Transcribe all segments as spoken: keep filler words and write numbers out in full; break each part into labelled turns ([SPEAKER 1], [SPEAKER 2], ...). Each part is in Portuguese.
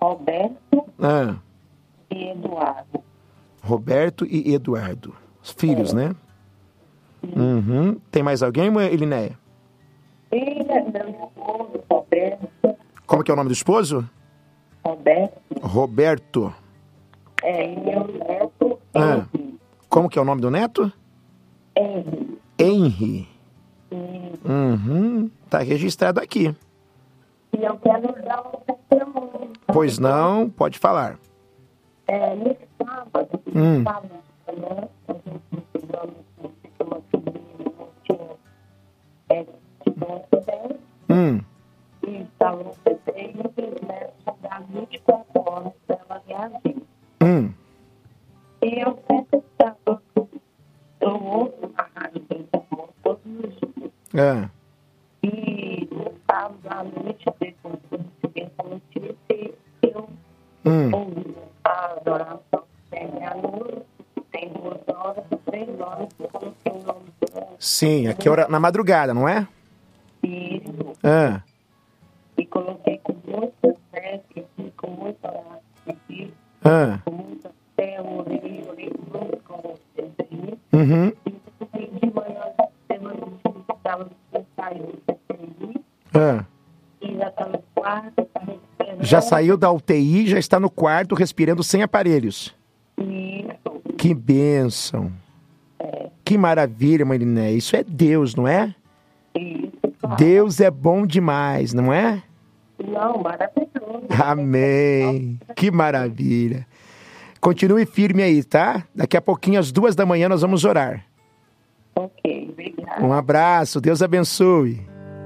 [SPEAKER 1] Roberto
[SPEAKER 2] Ah,
[SPEAKER 1] e Eduardo.
[SPEAKER 2] Roberto e Eduardo. Os filhos, é. né? Uhum. Tem mais alguém, Elinéia?
[SPEAKER 1] Filha, meu esposo, Roberto.
[SPEAKER 2] Como que é o nome do esposo?
[SPEAKER 1] Roberto.
[SPEAKER 2] Roberto.
[SPEAKER 1] É, e meu neto,
[SPEAKER 2] Ah.
[SPEAKER 1] Henry.
[SPEAKER 2] Como que é o nome do neto?
[SPEAKER 1] Henry.
[SPEAKER 2] Henry.
[SPEAKER 1] Sim.
[SPEAKER 2] Uhum. Tá registrado aqui.
[SPEAKER 1] E eu quero dar um testemunho.
[SPEAKER 2] Pois não, pode falar.
[SPEAKER 1] É, no sábado,
[SPEAKER 2] Hum.
[SPEAKER 1] no sábado, né? A gente precisamos de uma sobrinha, não tinha, é, tipo, muito bem.
[SPEAKER 2] Hum.
[SPEAKER 1] E estava no P T e o bisneto chegar vinte e quatro horas para ela reagir.
[SPEAKER 2] Hum.
[SPEAKER 1] E eu sempre estava, eu ouço a rádio do Intermão todos os dias.
[SPEAKER 2] É.
[SPEAKER 1] E no sábado à noite, depois que eu recebi essa notícia, eu
[SPEAKER 2] Hum.
[SPEAKER 1] ouvi a adoração tem meia-noite, tem duas horas, três horas, eu coloquei o nome dela.
[SPEAKER 2] Sim, aqui é hora, na madrugada, não é?
[SPEAKER 1] Isso.
[SPEAKER 2] Ah.
[SPEAKER 1] E coloquei com muita fé, pedi com muita oração,
[SPEAKER 2] Ah.
[SPEAKER 1] com muita fé, eu orei, orei muito com vocês aí.
[SPEAKER 2] Uhum.
[SPEAKER 1] E de manhã já teve uma notícia que estava saindo do C T I,
[SPEAKER 2] Ah.
[SPEAKER 1] e já está no quarto, está respirando.
[SPEAKER 2] Já saiu da U T I, já está no quarto respirando sem aparelhos.
[SPEAKER 1] Isso.
[SPEAKER 2] Que bênção.
[SPEAKER 1] É.
[SPEAKER 2] Que maravilha, Mariné. Isso é Deus, não é?
[SPEAKER 1] Isso. Claro.
[SPEAKER 2] Deus é bom demais, não é?
[SPEAKER 1] Não, maravilhoso.
[SPEAKER 2] Amém. Que maravilha. Continue firme aí, tá? Daqui a pouquinho, às duas da manhã, nós vamos orar.
[SPEAKER 1] Ok, obrigada.
[SPEAKER 2] Um abraço, Deus abençoe.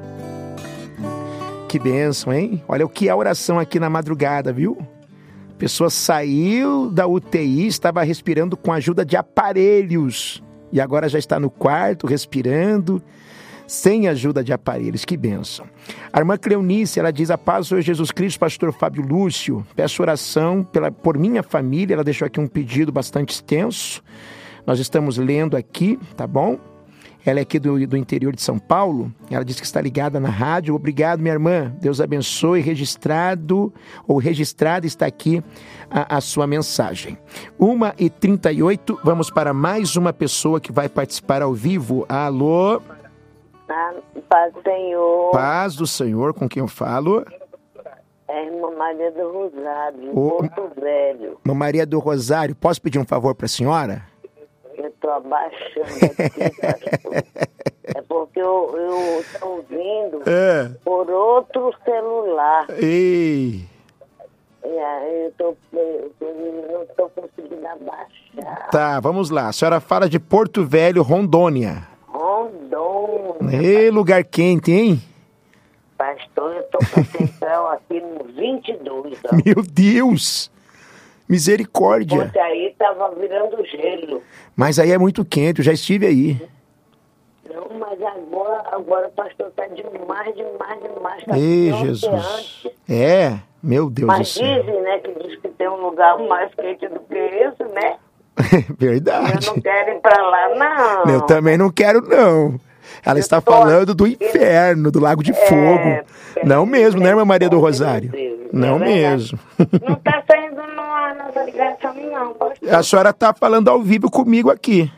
[SPEAKER 2] Que bênção, hein? Olha o que é oração aqui na madrugada, viu? A pessoa saiu da U T I, estava respirando com a ajuda de aparelhos. E agora já está no quarto, respirando, sem ajuda de aparelhos. Que bênção. A irmã Cleonice, ela diz: a paz do Senhor Jesus Cristo, pastor Fábio Lúcio. Peço oração pela, por minha família. Ela deixou aqui um pedido bastante extenso. Nós estamos lendo aqui, tá bom? Ela é aqui do, do interior de São Paulo. Ela diz que está ligada na rádio. Obrigado, minha irmã. Deus abençoe. Registrado ou registrada está aqui a, a sua mensagem. uma e trinta e oito, vamos para mais uma pessoa que vai participar ao vivo. Alô?
[SPEAKER 3] Ah, paz do Senhor.
[SPEAKER 2] Paz do Senhor, com quem eu falo?
[SPEAKER 3] É a irmã Maria do Rosário,
[SPEAKER 2] Ô,
[SPEAKER 3] Porto Velho.
[SPEAKER 2] Irmã Maria do Rosário, posso pedir um favor para a senhora?
[SPEAKER 3] Eu estou abaixando aqui, pastor. É porque eu estou ouvindo
[SPEAKER 2] É.
[SPEAKER 3] por outro celular.
[SPEAKER 2] Ei.
[SPEAKER 3] E aí eu, tô, eu, eu não estou conseguindo abaixar.
[SPEAKER 2] Tá, vamos lá. A senhora fala de Porto Velho, Rondônia.
[SPEAKER 3] Rondônia.
[SPEAKER 2] Ei, lugar quente, hein?
[SPEAKER 3] Pastor, eu estou com central aqui no vinte e dois. Ó.
[SPEAKER 2] Meu Deus! Misericórdia.
[SPEAKER 3] Porque aí estava virando gelo.
[SPEAKER 2] Mas aí é muito quente, eu já estive aí.
[SPEAKER 3] Não, mas agora, agora o pastor está demais, demais, demais. Tá
[SPEAKER 2] Ei,
[SPEAKER 3] pior que
[SPEAKER 2] Jesus.
[SPEAKER 3] antes.
[SPEAKER 2] É, meu Deus do
[SPEAKER 3] Mas
[SPEAKER 2] céu.
[SPEAKER 3] dizem, né, que diz que tem um lugar mais quente do que esse, né?
[SPEAKER 2] Verdade.
[SPEAKER 3] Eu não quero ir pra lá, não.
[SPEAKER 2] Eu também não quero, não. Ela
[SPEAKER 3] Eu
[SPEAKER 2] está
[SPEAKER 3] tô
[SPEAKER 2] falando do
[SPEAKER 3] aqui-
[SPEAKER 2] inferno, do Lago de
[SPEAKER 3] É,
[SPEAKER 2] Fogo. Não mesmo, né, irmã Maria do
[SPEAKER 3] Meu
[SPEAKER 2] Rosário?
[SPEAKER 3] Deus,
[SPEAKER 2] Não
[SPEAKER 3] é verdade.
[SPEAKER 2] mesmo.
[SPEAKER 3] Não tá saindo na nossa ligação, não, pastor.
[SPEAKER 2] A senhora está falando ao vivo comigo aqui.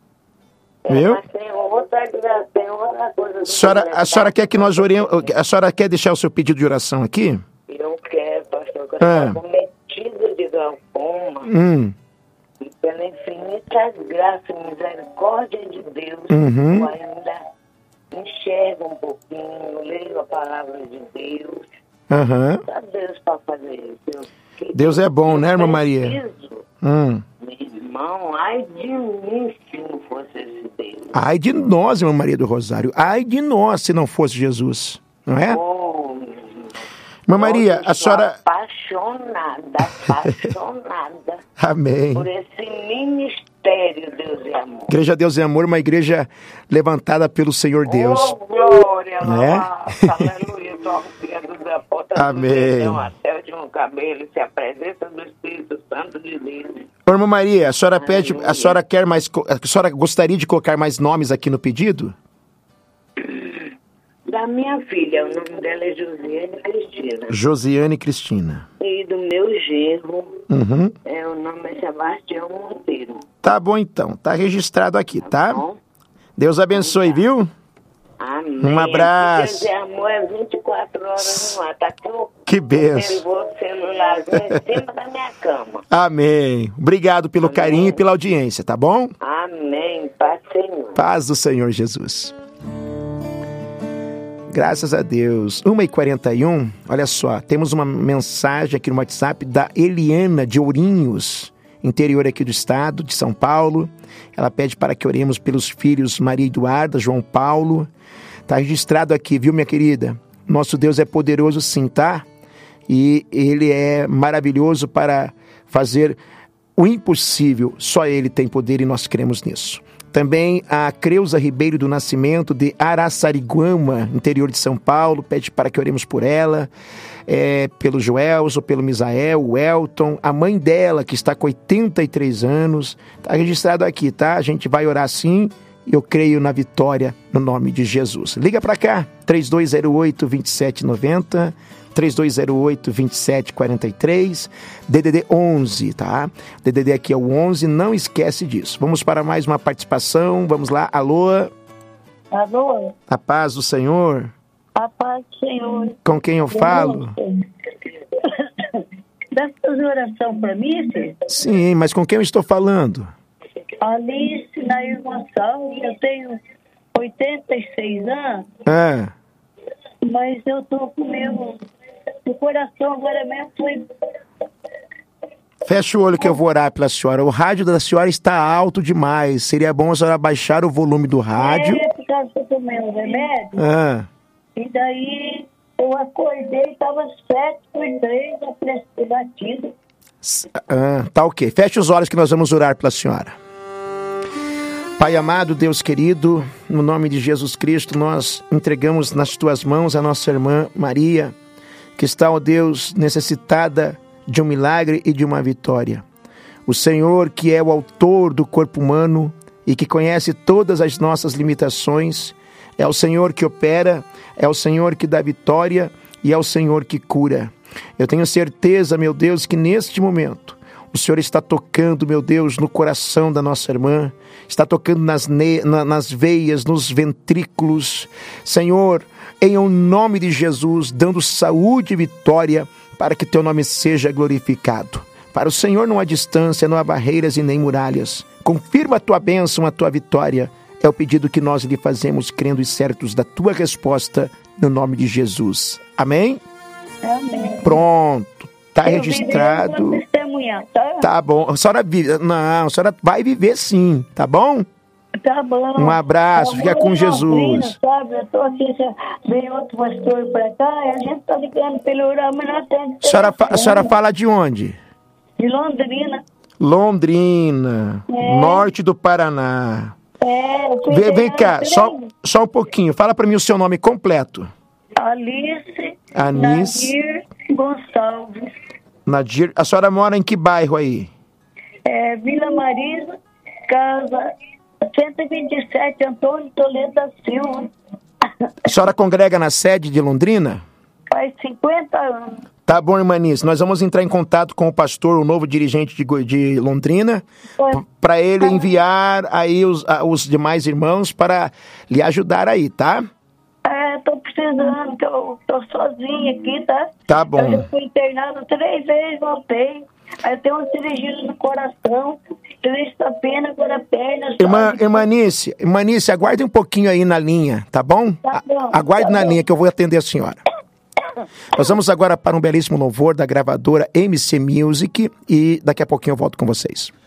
[SPEAKER 3] É,
[SPEAKER 2] Viu?
[SPEAKER 3] mas tem outra ligação, tem outra coisa.
[SPEAKER 2] A senhora, a senhora quer que nós oremos? A senhora quer deixar o seu pedido de oração aqui?
[SPEAKER 3] Eu quero, pastor, que eu
[SPEAKER 2] Ah.
[SPEAKER 3] estou cometida de glaucoma.
[SPEAKER 2] Hum.
[SPEAKER 3] E pela infinita graça e misericórdia de Deus,
[SPEAKER 2] Uhum.
[SPEAKER 3] eu ainda enxergo um pouquinho, leio a palavra de Deus.
[SPEAKER 2] Aham.
[SPEAKER 3] Só Deus para fazer isso. Eu- que
[SPEAKER 2] Deus é bom, né, irmã Maria?
[SPEAKER 3] preciso,
[SPEAKER 2] Hum.
[SPEAKER 3] meu irmão, ai de mim se não fosse esse Deus.
[SPEAKER 2] Ai de nós, irmã Maria do Rosário. Ai de nós se não fosse Jesus. Não é?
[SPEAKER 3] Oh, meu irmão.
[SPEAKER 2] Irmã Maria,
[SPEAKER 3] Eu
[SPEAKER 2] a
[SPEAKER 3] sou
[SPEAKER 2] senhora...
[SPEAKER 3] apaixonada, apaixonada
[SPEAKER 2] Amém.
[SPEAKER 3] por esse ministério, Deus e amor.
[SPEAKER 2] Igreja Deus e Amor, uma igreja levantada pelo Senhor Deus.
[SPEAKER 3] Oh, glória,
[SPEAKER 2] Né?
[SPEAKER 3] nossa, aleluia, sou filho da porta
[SPEAKER 2] Amém.
[SPEAKER 3] do céu, até o último cabelo, se a presença do Espírito Santo de Deus.
[SPEAKER 2] Ô, irmã Maria, a senhora pede, a senhora quer mais, co- a senhora gostaria de colocar mais nomes aqui no pedido?
[SPEAKER 1] da minha filha, o nome dela é Josiane Cristina.
[SPEAKER 2] Josiane Cristina.
[SPEAKER 1] E do meu genro,
[SPEAKER 2] Uhum.
[SPEAKER 1] é, o nome é Sebastião Monteiro.
[SPEAKER 2] Tá bom então, tá registrado aqui, tá?
[SPEAKER 1] Bom?
[SPEAKER 2] Deus abençoe, viu?
[SPEAKER 1] Amém.
[SPEAKER 2] Um abraço.
[SPEAKER 1] Deus é amor, é vinte e quatro horas no ar. Tá aqui o
[SPEAKER 2] Que benção.
[SPEAKER 1] o celularzinho em cima da minha cama.
[SPEAKER 2] Amém. Obrigado pelo
[SPEAKER 1] Amém.
[SPEAKER 2] carinho e pela audiência, tá bom?
[SPEAKER 1] Amém. Paz, Senhor.
[SPEAKER 2] Paz do Senhor Jesus. Graças a Deus. uma e quarenta e um, olha só, temos uma mensagem aqui no WhatsApp da Eliana de Ourinhos, interior aqui do estado de São Paulo. Ela pede para que oremos pelos filhos Maria Eduarda, João Paulo. Tá registrado aqui, viu, minha querida? Nosso Deus é poderoso sim, tá? E Ele é maravilhoso para fazer o impossível. Só Ele tem poder e nós cremos nisso. Também a Creuza Ribeiro do Nascimento, de Araçariguama, interior de São Paulo, pede para que oremos por ela, é, pelo Joelso, pelo Misael, o Elton, a mãe dela, que está com oitenta e três anos. Está registrado aqui, tá? A gente vai orar sim, e eu creio na vitória no nome de Jesus. Liga para cá, três dois zero oito, dois sete nove zero, três dois zero oito, dois sete quatro três, D D D onze, tá? D D D aqui é o onze, não esquece disso. Vamos para mais uma participação, vamos lá, alô?
[SPEAKER 1] Alô?
[SPEAKER 2] A paz do Senhor,
[SPEAKER 1] A paz do Senhor.
[SPEAKER 2] com quem eu falo?
[SPEAKER 1] Dá fazer oração para mim, filho?
[SPEAKER 2] Sim, mas com quem eu estou falando?
[SPEAKER 1] Alice Nair Gonçalves, eu tenho oitenta e seis anos,
[SPEAKER 2] Ah,
[SPEAKER 1] mas eu tô com meu... O coração agora mesmo foi...
[SPEAKER 2] fecha o olho que eu vou orar pela senhora. O rádio da senhora está alto demais. Seria bom a senhora baixar o volume do rádio.
[SPEAKER 1] É, por causa que eu tomei um remédio.
[SPEAKER 2] Ah,
[SPEAKER 1] E daí eu acordei, estava sete por três, a pressão batida.
[SPEAKER 2] ah, tá ok. Feche os olhos que nós vamos orar pela senhora. Pai amado, Deus querido, no nome de Jesus Cristo, nós entregamos nas tuas mãos a nossa irmã Maria, que está, ó Deus, necessitada de um milagre e de uma vitória. O Senhor, que é o autor do corpo humano e que conhece todas as nossas limitações, é o Senhor que opera, é o Senhor que dá vitória e é o Senhor que cura. Eu tenho certeza, meu Deus, que neste momento o Senhor está tocando, meu Deus, no coração da nossa irmã, está tocando nas, ne- na- nas veias, nos ventrículos. Senhor, em o nome de Jesus, dando saúde e vitória para que teu nome seja glorificado. Para o Senhor não há distância, não há barreiras e nem muralhas. Confirma a tua bênção, a tua vitória. É o pedido que nós lhe fazemos, crendo e certos da tua resposta, no nome de Jesus. Amém?
[SPEAKER 1] Amém.
[SPEAKER 2] Pronto. Tá
[SPEAKER 1] Eu
[SPEAKER 2] registrado.
[SPEAKER 1] viverei pra testemunhar, tá?
[SPEAKER 2] Tá bom. A senhora vive. Não, a senhora vai viver sim, tá bom?
[SPEAKER 1] Tá bom.
[SPEAKER 2] Um abraço,
[SPEAKER 1] Eu
[SPEAKER 2] fica
[SPEAKER 1] moro
[SPEAKER 2] com
[SPEAKER 1] em
[SPEAKER 2] Jesus.
[SPEAKER 1] Londrina, sabe? Eu tô aqui, se vem outro pastor pra cá, e a gente tá ligando pelo orar, mas não atende.
[SPEAKER 2] A senhora, fa- a senhora fala de onde?
[SPEAKER 1] De Londrina.
[SPEAKER 2] Londrina,
[SPEAKER 1] É.
[SPEAKER 2] norte do Paraná.
[SPEAKER 1] É, eu fui
[SPEAKER 2] Vem, vem
[SPEAKER 1] ganhar
[SPEAKER 2] cá,
[SPEAKER 1] três.
[SPEAKER 2] só, só um pouquinho. Fala pra mim o seu nome completo.
[SPEAKER 1] Alice
[SPEAKER 2] Anice.
[SPEAKER 1] Nadir Gonçalves.
[SPEAKER 2] Nadir. A senhora mora em que bairro aí?
[SPEAKER 1] É, Vila Marisa, casa cento e vinte e sete, Antônio Toledo da Silva.
[SPEAKER 2] A senhora congrega na sede de Londrina?
[SPEAKER 1] Faz cinquenta anos.
[SPEAKER 2] Tá bom, irmã Anice. Nós vamos entrar em contato com o pastor, o novo dirigente de, Goi- de Londrina,
[SPEAKER 1] Foi.
[SPEAKER 2] para ele enviar aí os, a- os demais irmãos para lhe ajudar aí, tá?
[SPEAKER 1] É, tô precisando, que eu tô sozinha aqui, tá?
[SPEAKER 2] Tá
[SPEAKER 1] Eu
[SPEAKER 2] bom.
[SPEAKER 1] já fui internada três vezes, voltei. Aí eu tenho uma cirurgia no coração, três pena, agora a perna.
[SPEAKER 2] Irmã,
[SPEAKER 1] sabe?
[SPEAKER 2] irmã Anice, irmã Anice, aguarde um pouquinho aí na linha, tá bom?
[SPEAKER 1] Tá bom,
[SPEAKER 2] A- Aguarde
[SPEAKER 1] tá
[SPEAKER 2] na
[SPEAKER 1] bom.
[SPEAKER 2] linha que eu vou atender a senhora. Nós vamos agora para um belíssimo louvor da gravadora M C Music e daqui a pouquinho eu volto com vocês.